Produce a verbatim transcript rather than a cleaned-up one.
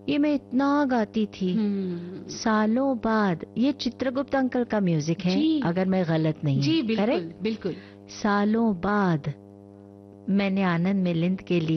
ये मैं इतना गाती थी। हम्म, सालों बाद, ये चित्रगुप्त अंकल का म्यूजिक है जी अगर मैं गलत नहीं जी हूँ, बिल्कुल करेक्ट? बिल्कुल। सालों बाद मैंने आनंद मिलिंद के लिए